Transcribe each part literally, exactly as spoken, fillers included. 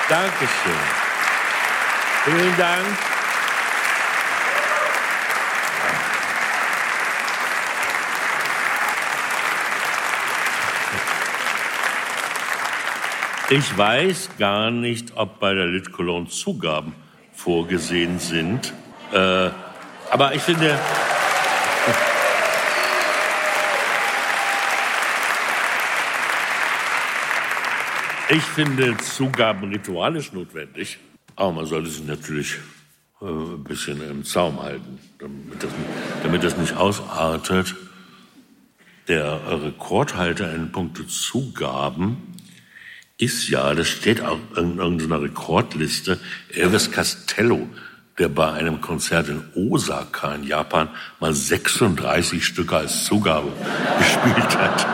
Dankeschön. Vielen Dank. Ich weiß gar nicht, ob bei der Lit Cologne Zugaben vorgesehen sind. Äh, aber ich finde... Ich finde Zugaben ritualisch notwendig. Aber man sollte sich natürlich äh, ein bisschen im Zaum halten, damit das, damit das nicht ausartet. Der Rekordhalter in puncto Zugaben ist ja, das steht auch in irgendeiner Rekordliste, Elvis Costello, der bei einem Konzert in Osaka in Japan mal sechsunddreißig Stücke als Zugabe gespielt hat.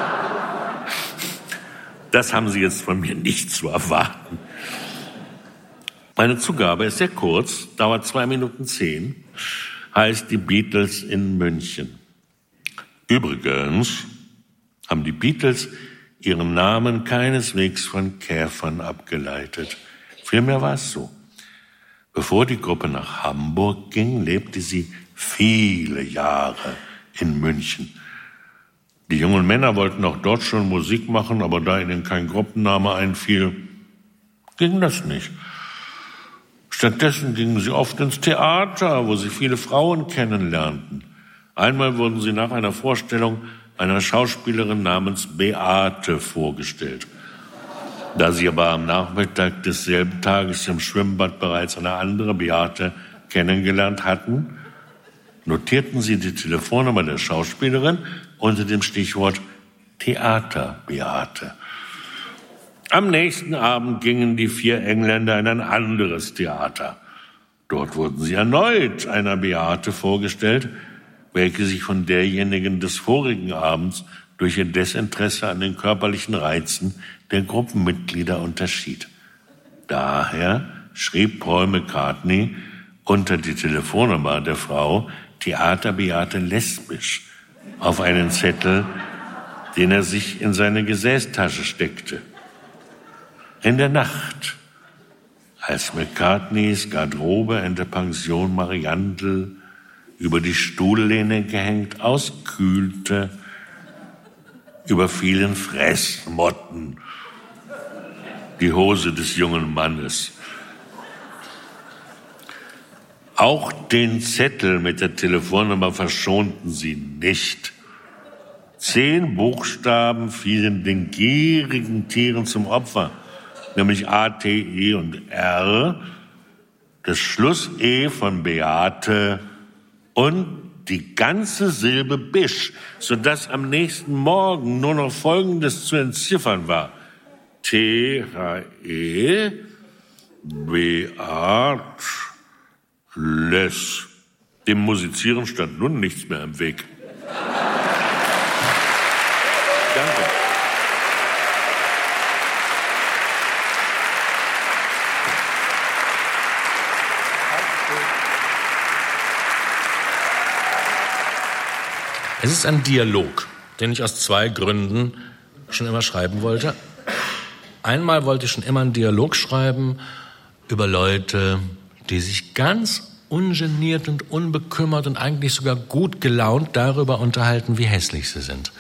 Das haben Sie jetzt von mir nicht zu erwarten. Meine Zugabe ist sehr kurz, dauert zwei Minuten zehn, heißt die Beatles in München. Übrigens haben die Beatles ihren Namen keineswegs von Käfern abgeleitet. Vielmehr war es so. Bevor die Gruppe nach Hamburg ging, lebte sie viele Jahre in München. Die jungen Männer wollten auch dort schon Musik machen, aber da ihnen kein Gruppenname einfiel, ging das nicht. Stattdessen gingen sie oft ins Theater, wo sie viele Frauen kennenlernten. Einmal wurden sie nach einer Vorstellung einer Schauspielerin namens Beate vorgestellt. Da sie aber am Nachmittag desselben Tages im Schwimmbad bereits eine andere Beate kennengelernt hatten, notierten sie die Telefonnummer der Schauspielerin unter dem Stichwort Theater Beate. Am nächsten Abend gingen die vier Engländer in ein anderes Theater. Dort wurden sie erneut einer Beate vorgestellt, welche sich von derjenigen des vorigen Abends durch ihr Desinteresse an den körperlichen Reizen der Gruppenmitglieder unterschied. Daher schrieb Paul McCartney unter die Telefonnummer der Frau Theater Beate lesbisch auf einen Zettel, den er sich in seine Gesäßtasche steckte. In der Nacht, als McCartneys Garderobe in der Pension Mariandel über die Stuhllehne gehängt auskühlte, überfielen Fressmotten die Hose des jungen Mannes. Auch den Zettel mit der Telefonnummer verschonten sie nicht. Zehn Buchstaben fielen den gierigen Tieren zum Opfer, nämlich A, T, E und R, das Schluss-E von Beate und die ganze Silbe Bisch, sodass am nächsten Morgen nur noch Folgendes zu entziffern war. T, H, E, Beat, Les. Dem Musizieren stand nun nichts mehr im Weg. Danke. Es ist ein Dialog, den ich aus zwei Gründen schon immer schreiben wollte. Einmal wollte ich schon immer einen Dialog schreiben über Leute, die sich ganz ungeniert und unbekümmert und eigentlich sogar gut gelaunt darüber unterhalten, wie hässlich sie sind.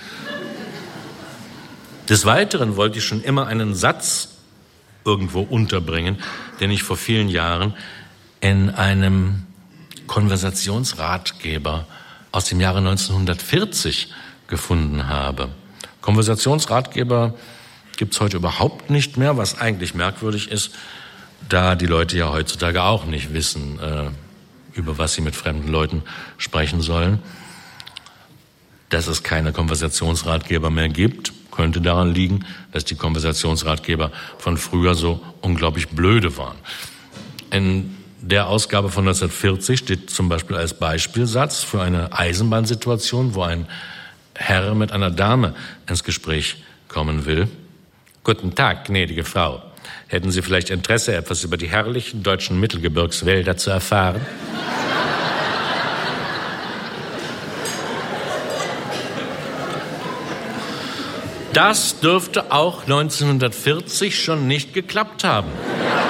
Des Weiteren wollte ich schon immer einen Satz irgendwo unterbringen, den ich vor vielen Jahren in einem Konversationsratgeber aus dem Jahre neunzehnhundertvierzig gefunden habe. Konversationsratgeber gibt's heute überhaupt nicht mehr, was eigentlich merkwürdig ist, da die Leute ja heutzutage auch nicht wissen, äh, über was sie mit fremden Leuten sprechen sollen. Dass es keine Konversationsratgeber mehr gibt, könnte daran liegen, dass die Konversationsratgeber von früher so unglaublich blöde waren. In der Ausgabe von neunzehnhundertvierzig steht zum Beispiel als Beispielsatz für eine Eisenbahnsituation, wo ein Herr mit einer Dame ins Gespräch kommen will. Guten Tag, gnädige Frau. Hätten Sie vielleicht Interesse, etwas über die herrlichen deutschen Mittelgebirgswälder zu erfahren? Das dürfte auch neunzehnhundertvierzig schon nicht geklappt haben.